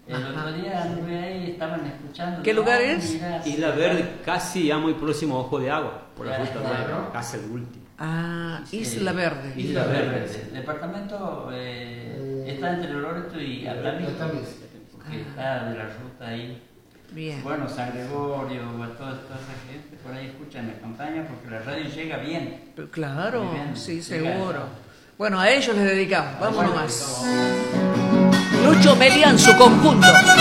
El otro día anduve ahí, estaban escuchando. ¿Qué lugar es? Mirá, Isla Verde, casi ya muy próximo a Ojo de Agua, por la ruta Claro. 9, casi el último. Isla Verde. Isla Verde. El departamento está entre Loreto y Altamira, porque está de la ruta ahí. Bien. Bueno, San Gregorio, toda esa gente por ahí escuchan la campaña porque la radio llega bien. Pero claro, Muy bien. sí, Llega seguro. eso. Bueno, a ellos les dedicamos. Vamos Bueno, nomás. Lucho Melián, su conjunto.